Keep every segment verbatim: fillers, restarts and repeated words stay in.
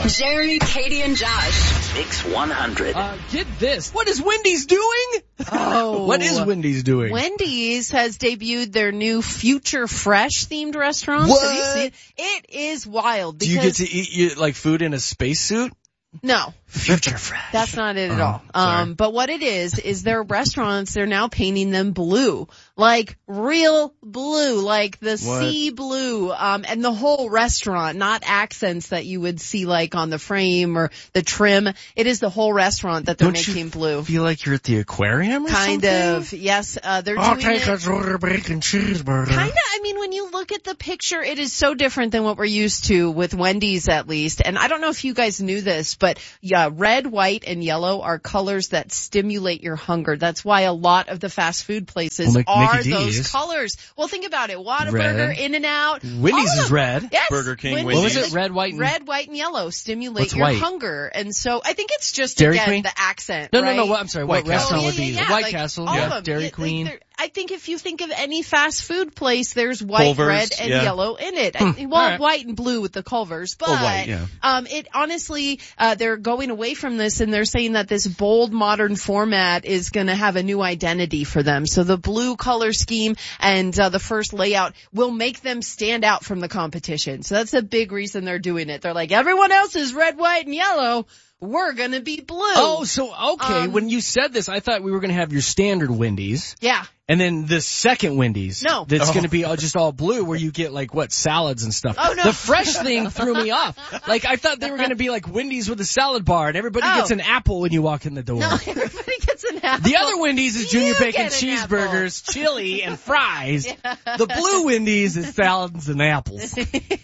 Jeremy, Katie, and Josh. Mix one hundred. Uh, get this. What is Wendy's doing? Oh. What is Wendy's doing? Wendy's has debuted their new Future Fresh themed restaurant. What? Have you seen it? It is wild. Do Because you get to eat you, like food in a spacesuit? No. Future Fresh. That's not it at Oh, all. sorry. Um, but what it is, is their restaurants, they're now painting them blue. Like real blue, like the What? sea blue, um, and the whole restaurant, not accents that you would see like on the frame or the trim. It is the whole restaurant that they're Don't making you blue. feel like you're at the aquarium or Kind something? of, yes, uh, they're I'll doing take it. a soda bacon cheeseburger. Kinda, I mean, when you look at the picture, it is so different than what we're used to with Wendy's at least. And I don't know if you guys knew this, but yeah, red, white, and yellow are colors that stimulate your hunger. That's why a lot of the fast food places Well, Mc- are Mickey those D's. colors. Well, think about it. Whataburger, Red. In-N-Out. Wendy's all of is them. red. Yes. Burger King, Wendy's What was Wendy's. it? Red, white, and... Red, white, and yellow stimulate What's your white? hunger. And so I think it's just, Dairy again, Queen? the accent, No, right? no, no. What, I'm sorry. What White Castle. restaurant Oh, would yeah, be? yeah, yeah. White Like, Castle. all Yeah. of them. Dairy Yeah, like, Queen. they're- I think if you think of any fast food place, there's white, Culver's, red, and yeah. yellow in it. Hmm. I, well, All right. white and blue with the Culver's, but Or white, yeah. um, it honestly, uh, they're going away from this, and they're saying that this bold, modern format is going to have a new identity for them. So the blue color scheme and uh, the first layout will make them stand out from the competition. So that's a big reason they're doing it. They're like, everyone else is red, white, and yellow. We're going to be blue. Oh, so, okay. Um, when you said this, I thought we were going to have your standard Wendy's. yeah. And then the second Wendy's. No. That's Oh. going to be all, just all blue where you get like, what, salads and stuff. Oh, no. The fresh thing threw me off. Like, I thought they were going to be like Wendy's with a salad bar and everybody Oh. gets an apple when you walk in the door. No, everybody gets an apple. The other Wendy's is junior You bacon get an cheeseburgers, chili, and fries. The blue Wendy's is salads and apples.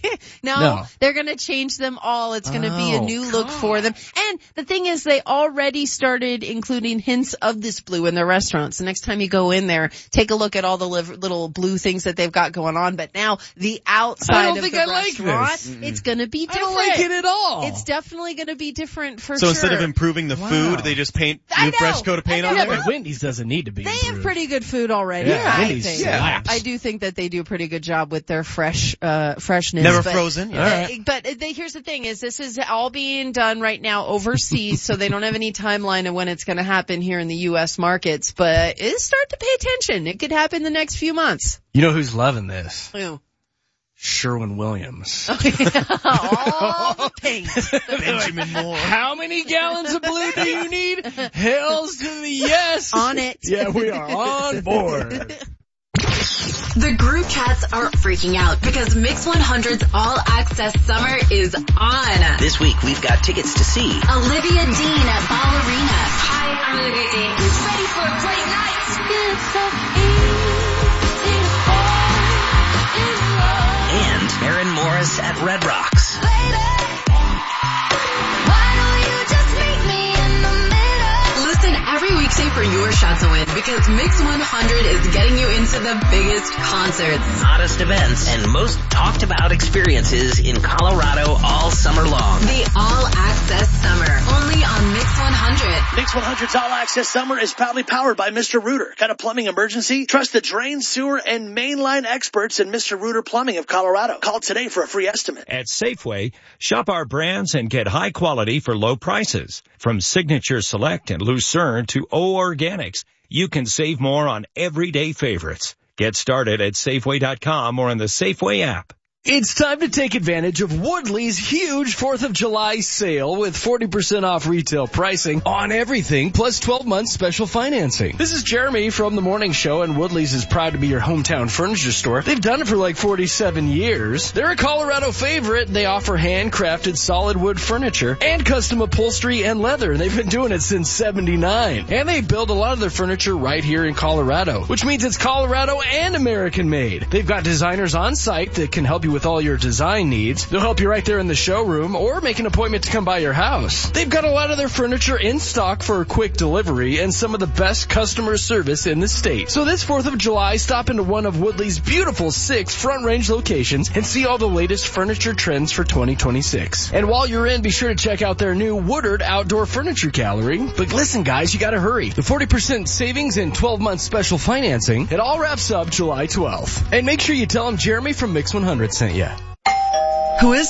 no, No. they're going to change them all. It's going to be a Oh, new look for them. And the thing is, they already started including hints of this blue in their restaurants. The next time you go in there, take a look at all the liv- little blue things that they've got going on. But now the outside I don't of think the I like restaurant, this. it's going to be I different. don't like it at all. It's definitely going to be different for So sure. instead of improving the Wow. food, they just paint I new know. fresh coat of paint I on know. there? But Wendy's doesn't need to be They have improved. pretty good food already. Yeah, I Wendy's think. slaps. I do think that they do a pretty good job with their fresh, uh, freshness. Never but, frozen? Yeah. All right. uh, But they, here's the thing: is this is all being done right now overseas, so they don't have any timeline of when it's going to happen here in the U S markets. But it's start to pay attention. It could happen the next few months. You know who's loving this? Ew. Sherwin-Williams. All the paint. Benjamin Moore. How many gallons of blue do you need? Hells to the yes. On it. Yeah, we are on board. The group chats are freaking out because Mix one hundred's All Access Summer is on. This week we've got tickets to see Olivia Dean at Ballerina. Hi, I'm Olivia Dean. Ready for a great night. It's so easy to fall in love. and Aaron Morris at Red Rocks. Baby, why don't you just meet me in the middle? Listen every weekday for your shot to win because Mix one hundred is getting you into the biggest concerts. Hottest events and most talked about experiences in Colorado all summer long. The All Access Summer, only on Mix one hundred. Mix one hundred's All Access Summer is proudly powered by Mister Rooter. Got a plumbing emergency? Trust the drain, sewer, and mainline experts in Mister Rooter Plumbing of Colorado. Call today for a free estimate. At Safeway, shop our brands and get high quality for low prices. From Signature Select and Lucerne to O Organics, you can save more on everyday favorites. Get started at Safeway dot com or in the Safeway app. It's time to take advantage of Woodley's huge fourth of July sale with forty percent off retail pricing on everything plus twelve months special financing. This is Jeremy from The Morning Show, and Woodley's is proud to be your hometown furniture store. They've done it for like forty-seven years. They're a Colorado favorite. They offer handcrafted solid wood furniture and custom upholstery and leather. They've been doing it since seventy-nine. And they build a lot of their furniture right here in Colorado, which means it's Colorado and American made. They've got designers on site that can help you with all your design needs. They'll help you right there in the showroom or make an appointment to come by your house. They've got a lot of their furniture in stock for a quick delivery and some of the best customer service in the state. So this fourth of July, stop into one of Woodley's beautiful six Front Range locations and see all the latest furniture trends for twenty twenty-six. And while you're in, be sure to check out their new Woodard Outdoor Furniture Gallery. But listen, guys, you gotta hurry. The forty percent savings and twelve months special financing, it all wraps up July twelfth. And make sure you tell them Jeremy from Mix one hundred sent you. Who is it?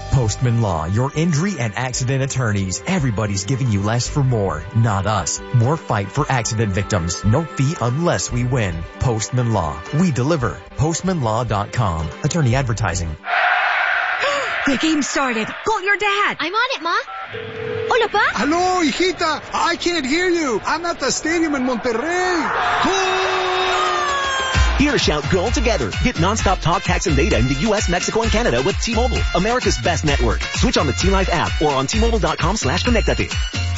Postman Law, your injury and accident attorneys. Everybody's giving you less for more. Not us. More fight for accident victims. No fee unless we win. Postman Law. We deliver. postman law dot com. Attorney advertising. The game started. Call your dad. I'm on it, Ma. Hola, Pa. Hello, hijita. I can't hear you. I'm at the stadium in Monterrey. Here to shout goal together. Get nonstop talk, text, and data in the U S, Mexico, and Canada with T-Mobile, America's best network. Switch on the T-Life app or on T Mobile dot com slash connectate.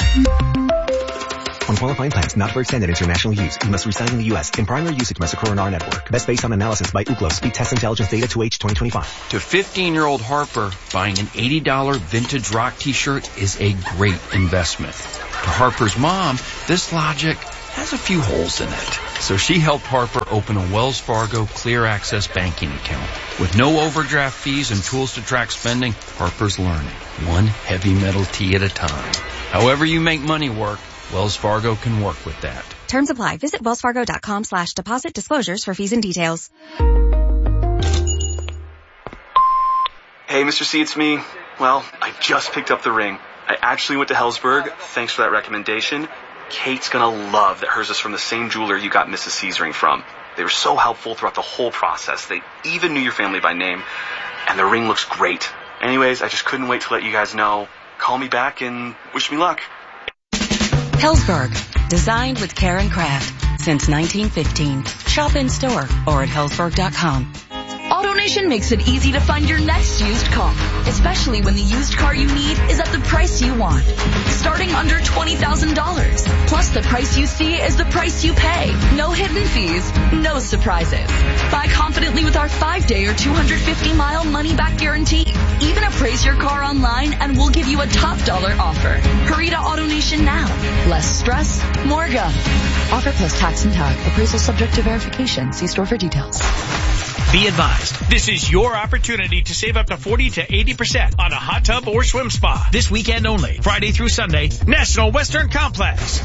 On qualifying plans not for extended international use, you must reside in the U S. In primary usage must occur on our network. Best based on analysis by Ookla. Speed Test Intelligence Data to H twenty twenty-five. To fifteen-year-old Harper, buying an eighty dollars vintage rock t-shirt is a great investment. To Harper's mom, this logic has a few holes in it. So she helped Harper open a Wells Fargo Clear Access banking account. With no overdraft fees and tools to track spending, Harper's learning, one heavy metal tea at a time. However you make money work, Wells Fargo can work with that. Terms apply. Visit wells fargo dot com slash deposit disclosures for fees and details. Hey, Mister C, it's me. Well, I just picked up the ring. I actually went to Helzberg. Thanks for that recommendation. Kate's gonna love that hers is from the same jeweler you got Missus C's ring from. They were so helpful throughout the whole process. They even knew your family by name. And the ring looks great. Anyways, I just couldn't wait to let you guys know. Call me back and wish me luck. Helzberg. Designed with care and craft since nineteen fifteen. Shop in store or at helzberg dot com. AutoNation makes it easy to find your next used car, especially when the used car you need is at the price you want. Starting under twenty thousand dollars. Plus the price you see is the price you pay. No hidden fees, no surprises. Buy confidently with our five-day or two hundred fifty mile money-back guarantee. Even appraise your car online and we'll give you a top dollar offer. Hurry to AutoNation now. Less stress, more go. Offer plus tax and tag. Appraisal subject to verification. See store for details. Be advised, this is your opportunity to save up to forty to eighty percent on a hot tub or swim spa. This weekend only, Friday through Sunday, National Western Complex.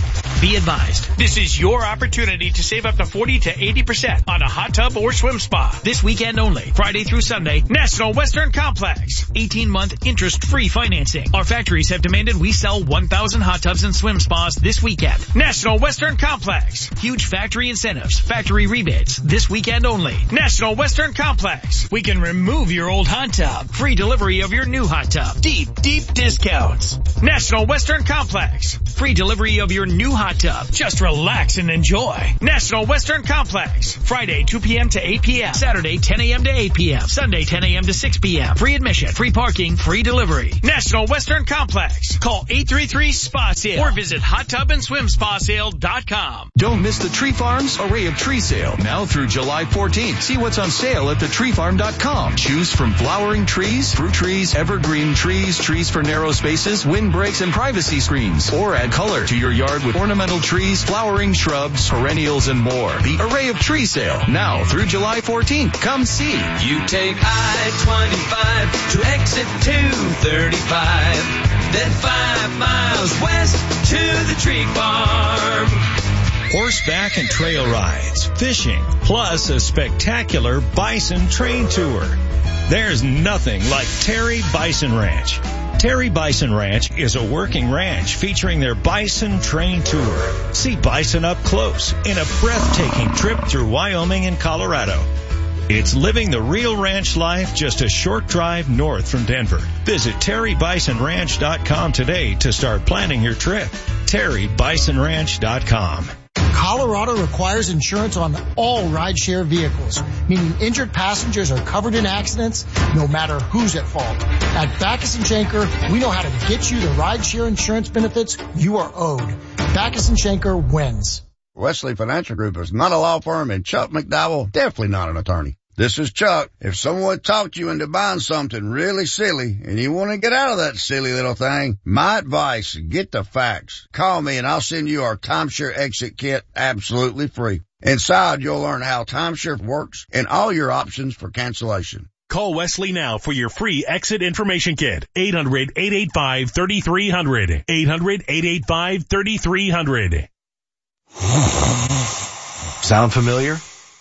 Be advised, this is your opportunity to save up to forty to eighty percent on a hot tub or swim spa. This weekend only, Friday through Sunday, National Western Complex. eighteen month interest-free financing. Our factories have demanded we sell one thousand hot tubs and swim spas this weekend. National Western Complex. Huge factory incentives, factory rebates, this weekend only. National Western Complex. We can remove your old hot tub. Free delivery of your new hot tub. Deep, deep discounts. National Western Complex. Free delivery of your new hot tub. Just relax and enjoy. National Western Complex. Friday, two p.m. to eight p.m. Saturday, ten a.m. to eight p.m. Sunday, ten a.m. to six p.m. Free admission, free parking, free delivery. National Western Complex. Call eight three three S P A sale or visit hot tub and swim spa sale dot com. Don't miss the Tree Farms Array of Tree Sale now through July fourteenth. See what's on sale at the tree farm dot com. Choose from flowering trees, fruit trees, evergreen trees, trees for narrow spaces, windbreaks, and privacy screens. Or add color to your yard with ornamental trees, flowering shrubs, perennials, and more. The Array of Tree Sale now through July fourteenth. Come see. You take I twenty-five to exit two thirty-five, then five miles west to the Tree Farm. Horseback and trail rides, fishing, plus a spectacular bison train tour. There's nothing like Terry Bison Ranch. Terry Bison Ranch is a working ranch featuring their bison train tour. See bison up close in a breathtaking trip through Wyoming and Colorado. It's living the real ranch life just a short drive north from Denver. Visit terry bison ranch dot com today to start planning your trip. terry bison ranch dot com. Colorado requires insurance on all rideshare vehicles, meaning injured passengers are covered in accidents no matter who's at fault. At Backus and Schenker, we know how to get you the rideshare insurance benefits you are owed. Backus and Schenker wins. Wesley Financial Group is not a law firm, and Chuck McDowell definitely not an attorney. This is Chuck. If someone talked you into buying something really silly and you want to get out of that silly little thing, my advice, get the facts. Call me and I'll send you our timeshare exit kit absolutely free. Inside, you'll learn how timeshare works and all your options for cancellation. Call Wesley now for your free exit information kit. eight hundred, eight eight five, three three zero zero. eight hundred, eight eight five, three three zero zero. Sound familiar?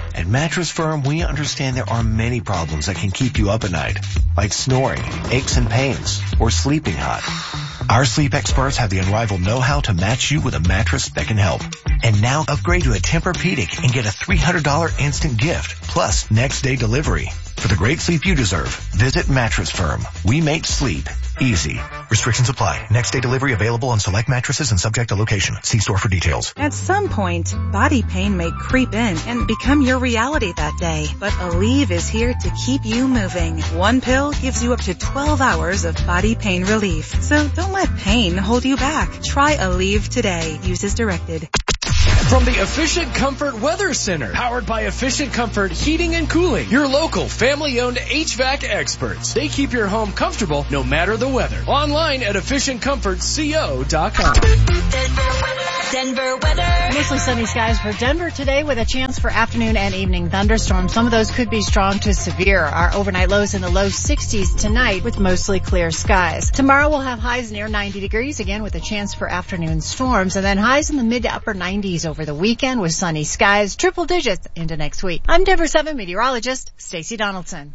At Mattress Firm, we understand there are many problems that can keep you up at night, like snoring, aches and pains, or sleeping hot. Our sleep experts have the unrivaled know-how to match you with a mattress that can help. And now upgrade to a Tempur-Pedic and get a three hundred dollars instant gift, plus next day delivery. For the great sleep you deserve, visit Mattress Firm. We make sleep easy. Restrictions apply. Next day delivery available on select mattresses and subject to location. See store for details. At some point, body pain may creep in and become your reality that day. But Aleve is here to keep you moving. One pill gives you up to twelve hours of body pain relief. So don't let pain hold you back. Try Aleve today. Use as directed. From the Efficient Comfort Weather Center, powered by Efficient Comfort Heating and Cooling, your local family-owned H V A C experts. They keep your home comfortable no matter the weather. Online at efficient comfort co dot com. Denver weather. Mostly sunny skies for Denver today with a chance for afternoon and evening thunderstorms. Some of those could be strong to severe. Our overnight lows in the low sixties tonight with mostly clear skies. Tomorrow we'll have highs near ninety degrees again with a chance for afternoon storms, and then highs in the mid to upper nineties over the weekend with sunny skies, triple digits into next week. I'm Denver seven meteorologist Stacey Donaldson.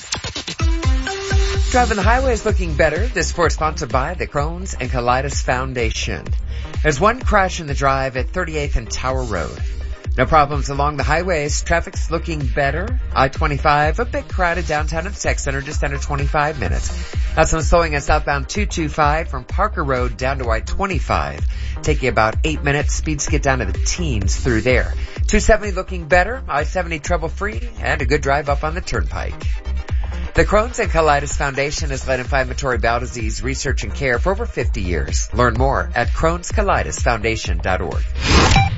Driving the highway is looking better. This report sponsored by the Crohn's and Colitis Foundation. There's one crash in the drive at thirty-eighth and Tower Road. No problems along the highways. Traffic's looking better. I twenty-five, a bit crowded downtown at the Tech Center, just under twenty-five minutes. That's some slowing us southbound two twenty-five from Parker Road down to I twenty-five. Taking about eight minutes. Speeds get down to the teens through there. two seventy looking better. I seventy trouble-free, and a good drive up on the Turnpike. The Crohn's and Colitis Foundation has led inflammatory bowel disease research and care for over fifty years. Learn more at crohns colitis foundation dot org.